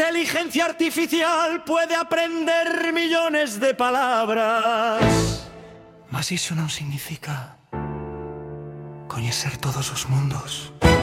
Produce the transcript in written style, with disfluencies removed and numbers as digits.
inteligencia artificial puede aprender millones de palabras, mas iso non significa coñecer todos os mundos.